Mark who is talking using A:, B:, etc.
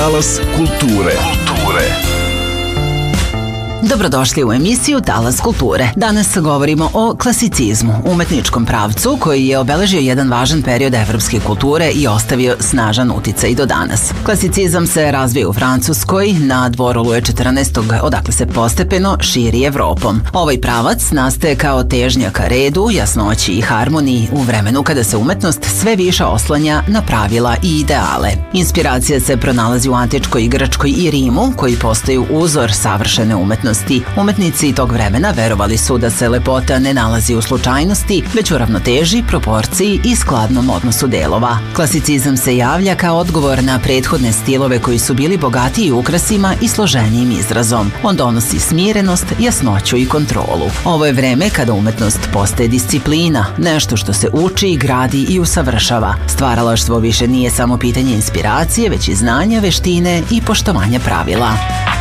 A: Talas kulture.
B: Dobrodošli u emisiju Talas kulture. Danas govorimo o klasicizmu, umetničkom pravcu koji je obeležio jedan važan period evropske kulture i ostavio snažan uticaj do danas. Klasicizam se razvio u Francuskoj na dvoru Luja XIV, odakle se postepeno širi Evropom. Ovaj pravac nastaje kao težnja ka redu, jasnoći i harmoniji u vremenu kada se umetnost sve više oslanja na pravila i ideale. Inspiracija se pronalazi u antičkoj Grčkoj i Rimu, koji postaju uzor savršene umetnosti. Umetnici tog vremena verovali su da se lepota ne nalazi u slučajnosti, već u ravnoteži, proporciji i skladnom odnosu delova. Klasicizam se javlja kao odgovor na prethodne stilove koji su bili bogatiji ukrasima i složenijim izrazom. On donosi smirenost, jasnoću i kontrolu. Ovo je vreme kada umetnost postaje disciplina, nešto što se uči, gradi i usavršava. Stvaralaštvo više nije samo pitanje inspiracije, već i znanja, veštine i poštovanja pravila.